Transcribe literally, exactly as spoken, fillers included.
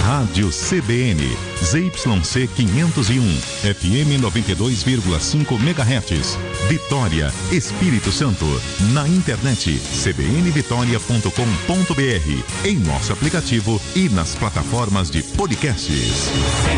Rádio C B N, Z Y C quinhentos e um, F M noventa e dois vírgula cinco megahertz, Vitória, Espírito Santo. Na internet, c b n vitória ponto com ponto b r, em nosso aplicativo e nas plataformas de podcasts.